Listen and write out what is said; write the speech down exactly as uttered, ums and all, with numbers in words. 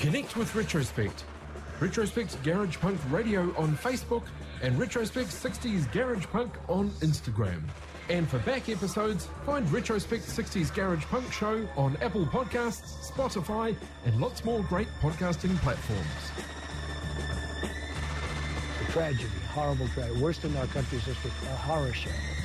Connect with Retrospect. Retrospect Garage Punk Radio on Facebook and Retrospect sixties Garage Punk on Instagram. And for back episodes, find Retrospect sixties Garage Punk Show on Apple Podcasts, Spotify, and lots more great podcasting platforms. The tragedy, horrible tragedy, worst in our country's history, a horror show.